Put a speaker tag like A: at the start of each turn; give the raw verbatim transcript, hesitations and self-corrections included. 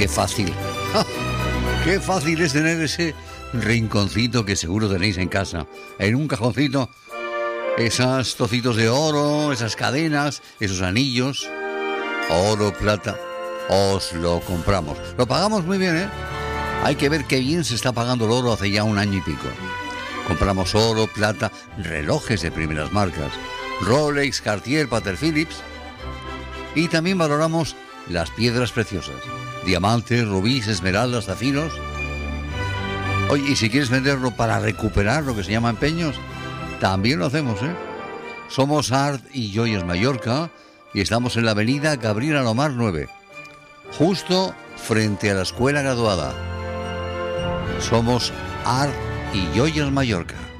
A: qué fácil. Qué fácil es tener ese rinconcito que seguro tenéis en casa. En un cajoncito, esos trocitos de oro, esas cadenas, esos anillos, oro, plata, os lo compramos. Lo pagamos muy bien, ¿eh? Hay que ver qué bien se está pagando el oro hace ya un año y pico. Compramos oro, plata, relojes de primeras marcas, Rolex, Cartier, Patek Philippe, y también valoramos las piedras preciosas, diamantes, rubíes, esmeraldas, zafiros. Oye, y si quieres venderlo para recuperar lo que se llama empeños, también lo hacemos, ¿eh? Somos Art y Joyas Mallorca y estamos en la avenida Gabriel Alomar nueve, justo frente a la escuela graduada. Somos Art y Joyas Mallorca.